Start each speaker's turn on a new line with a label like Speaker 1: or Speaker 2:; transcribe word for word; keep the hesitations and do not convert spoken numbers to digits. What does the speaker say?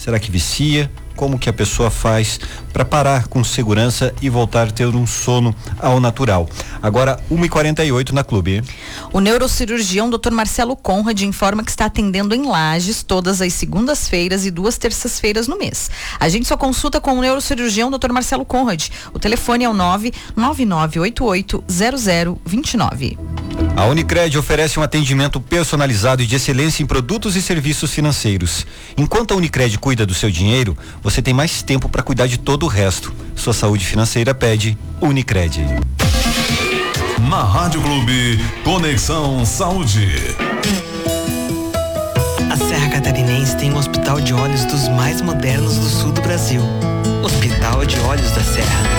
Speaker 1: Será que vicia? Como que a pessoa faz para parar com segurança e voltar a ter um sono ao natural? Agora, uma e quarenta e oito na Clube.
Speaker 2: O neurocirurgião doutor Marcelo Conrad informa que está atendendo em Lages todas as segundas-feiras e duas terças-feiras no mês. A gente só consulta com o neurocirurgião doutor Marcelo Conrad. O telefone é o nove nove nove oito oito zero zero dois nove.
Speaker 1: A Unicred oferece um atendimento personalizado e de excelência em produtos e serviços financeiros. Enquanto a Unicred cuida do seu dinheiro, você tem mais tempo para cuidar de todo o resto. Sua saúde financeira pede Unicred.
Speaker 3: Na Rádio Clube, Conexão Saúde.
Speaker 4: A Serra Catarinense tem um hospital de olhos dos mais modernos do sul do Brasil. Hospital de Olhos da Serra.